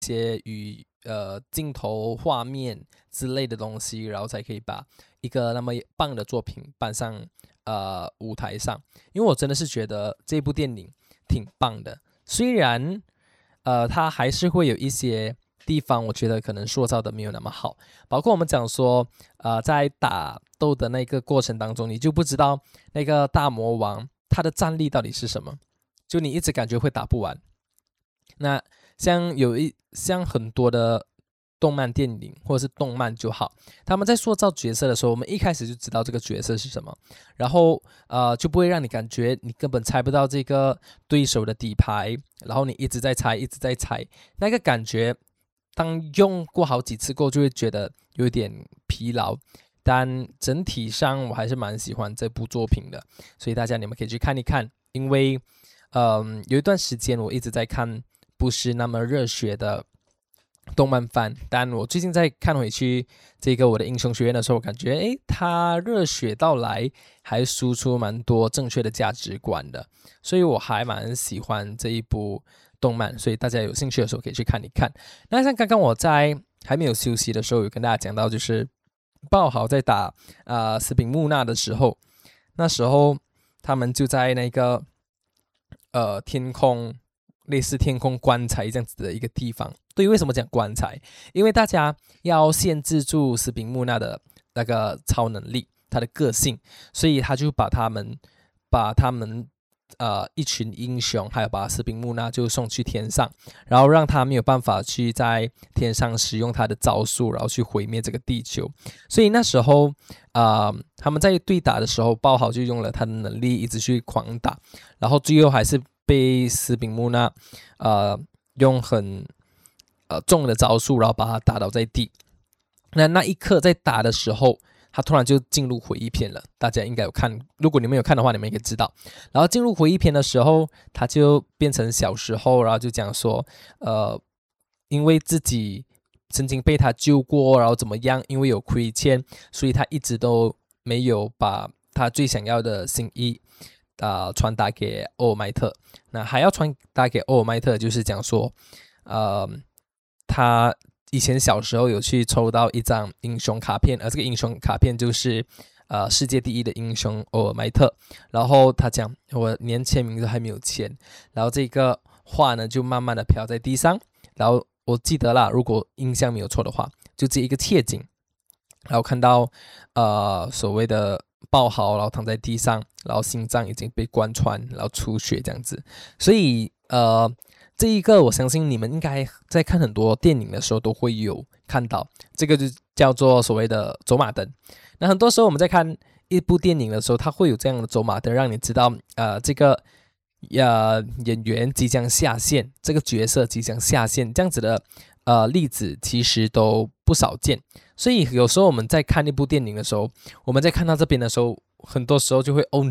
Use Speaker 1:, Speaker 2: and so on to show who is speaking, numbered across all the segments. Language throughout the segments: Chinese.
Speaker 1: 些镜头、画面之类的东西，然后才可以把一个那么棒的作品搬上舞台上。因为我真的是觉得这部电影挺棒的，虽然它还是会有一些地方我觉得可能塑造的没有那么好，包括我们讲说在打斗的那个过程当中，你就不知道那个大魔王他的战力到底是什么，就你一直感觉会打不完。那像很多的动漫电影或者是动漫就好，他们在塑造角色的时候，我们一开始就知道这个角色是什么，然后就不会让你感觉你根本猜不到这个对手的底牌，然后你一直在猜一直在猜，那个感觉当用过好几次过就会觉得有点疲劳。但整体上我还是蛮喜欢这部作品的，所以大家你们可以去看一看。因为有一段时间我一直在看不是那么热血的动漫番，但我最近在看回去这个我的英雄学院的时候，我感觉它热血到来，还输出蛮多正确的价值观的，所以我还蛮喜欢这一部动漫，所以大家有兴趣的时候可以去看一看。那像刚刚我在还没有休息的时候有跟大家讲到，就是爆豪在打斯宾木纳的时候，那时候他们就在那个天空，类似天空棺材这样子的一个地方。对，为什么讲棺材？因为大家要限制住斯宾木纳的那个超能力，他的个性，所以他就把他们一群英雄还有把斯宾木纳就送去天上，然后让他没有办法去在天上使用他的招数，然后去毁灭这个地球。所以那时候他们在对打的时候，爆豪就用了他的能力一直去狂打，然后最后还是被斯宾木纳用很重的招数，然后把他打倒在地。那一刻在打的时候，他突然就进入回忆篇了，大家应该有看，如果你们有看的话，你们应该知道。然后进入回忆篇的时候，他就变成小时候，然后就讲说，因为自己曾经被他救过，然后怎么样，因为有亏欠，所以他一直都没有把他最想要的心意传达给欧尔麦特。那还要传达给欧尔麦特，就是讲说，他以前小时候有去抽到一张英雄卡片，而这个英雄卡片就是世界第一的英雄欧尔麦特。然后他讲我连签名都还没有签，然后这个画呢就慢慢的飘在地上，然后我记得啦，如果印象没有错的话，就这一个切景，然后看到所谓的爆豪，然后躺在地上，然后心脏已经被贯穿，然后出血这样子。所以这一个我相信你们应该在看很多电影的时候都会有看到，这个就叫做所谓的走马灯。那很多时候我们在看一部电影的时候，它会有这样的走马灯，让你知道这个演员即将下线，这个角色即将下线，这样子的例子其实都不少见。所以有时候我们在看一部电影的时候，我们在看到这边的时候，很多时候就会 oh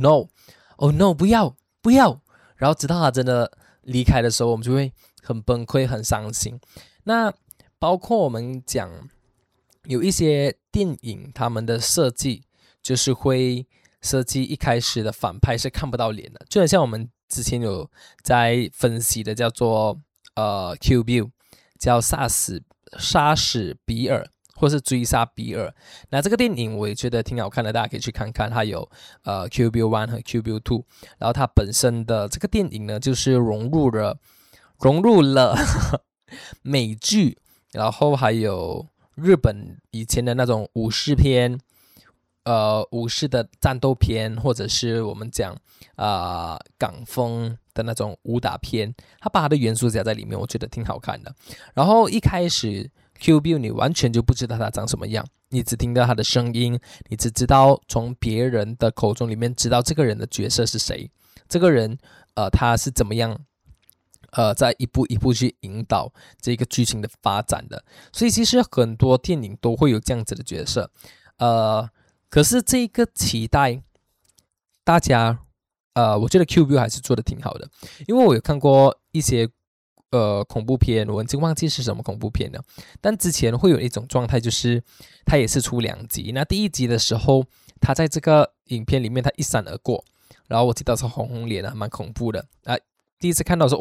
Speaker 1: no 不要，然后直到他真的离开的时候，我们就会很崩溃很伤心。那包括我们讲有一些电影他们的设计就是会设计一开始的反派是看不到脸的，就很像我们之前有在分析的叫做Kill Bill， 叫杀死比尔或是追杀比尔。那这个电影我也觉得挺好看的，大家可以去看看。它有Kill Bill 1和 Kill Bill 2，然后它本身的这个电影呢，就是融入了美剧，然后还有日本以前的那种武士片，武士的战斗片，或者是我们讲港风的那种武打片，它把它的元素加在里面，我觉得挺好看的。然后一开始 Q Bill 你完全就不知道他长什么样，你只听到他的声音，你只知道从别人的口中里面知道这个人的角色是谁，这个人他是怎么样在一步一步去引导这个剧情的发展的。所以其实很多电影都会有这样子的角色，可是这个期待大家我觉得 Q Bill 还是做的挺好的，因为我有看过一些恐怖片，我已经忘记是什么恐怖片了，但之前会有一种状态，就是它也是出2集，那第1集的时候，它在这个影片里面它一闪而过，然后我记得是红脸蛮恐怖的第一次看到说哇，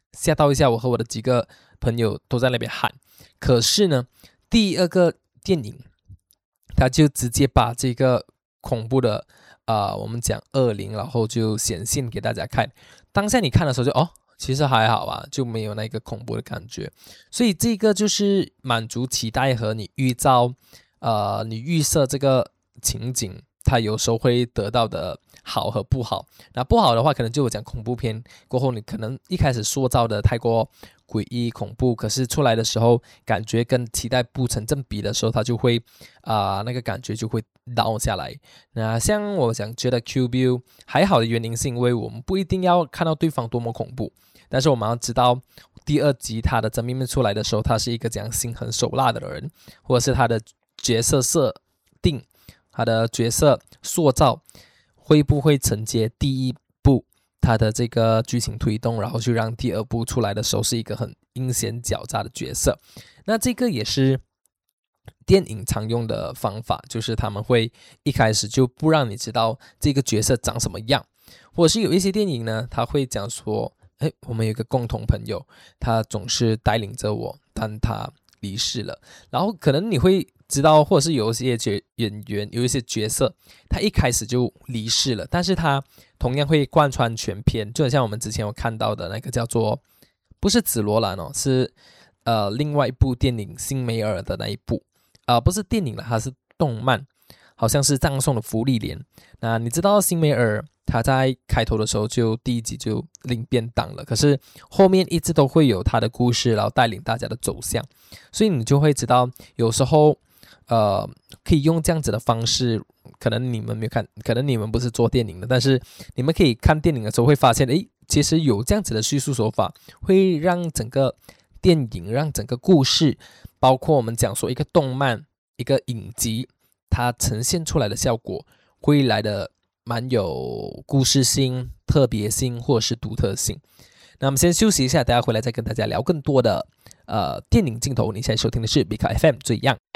Speaker 1: 吓到一下，我和我的几个朋友都在那边喊。可是呢，第二个电影他就直接把这个恐怖的我们讲恶灵，然后就显现给大家看。当下你看的时候就其实还好啊，就没有那个恐怖的感觉。所以这个就是满足期待和你你预设这个情景，它有时候会得到的好和不好。那不好的话，可能就我讲恐怖片过后，你可能一开始塑造的太过诡异恐怖，可是出来的时候感觉跟期待不成正比的时候，它就会那个感觉就会倒下来。那像我想觉得 Q Bill 还好的原因是因为我们不一定要看到对方多么恐怖，但是我们要知道第二集他的真面目出来的时候，他是一个这样心狠手辣的人，或者是他的角色设定，他的角色塑造会不会承接第一部他的这个剧情推动，然后就让第二部出来的时候是一个很阴险狡诈的角色。那这个也是电影常用的方法，就是他们会一开始就不让你知道这个角色长什么样，或者是有一些电影呢，他会讲说我们有一个共同朋友，他总是带领着我，但他离世了。然后可能你会知道，或者是有一些演员，有一些角色，他一开始就离世了，但是他同样会贯穿全片，就很像我们之前有看到的那个叫做不是紫罗兰是另外一部电影辛梅尔的那一部不是电影了，它是动漫，好像是葬送的芙莉莲。那你知道辛梅尔他在开头的时候就第一集就领便当了，可是后面一直都会有他的故事，然后带领大家的走向，所以你就会知道有时候可以用这样子的方式，可能你们没有看，可能你们不是做电影的，但是你们可以看电影的时候会发现其实有这样子的叙述手法，会让整个电影，让整个故事，包括我们讲说一个动漫一个影集，它呈现出来的效果会来的蛮有故事性、特别性或者是独特性。那我们先休息一下，等下回来再跟大家聊更多的电影镜头。你现在收听的是比卡 FM 最样。